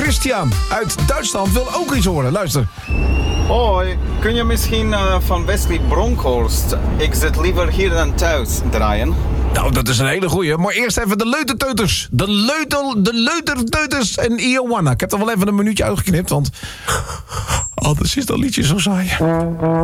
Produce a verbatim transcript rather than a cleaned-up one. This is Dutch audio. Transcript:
Christian uit Duitsland wil ook iets horen. Luister. Hoi, kun je misschien uh, van Wesley Bronkhorst Ik zit liever hier dan thuis draaien? Nou, dat is een hele goeie. Maar eerst even de leuterteuters. De, leutel, de leuterteuters en Ioana. Ik heb er wel even een minuutje uitgeknipt, want anders is dat liedje zo saai.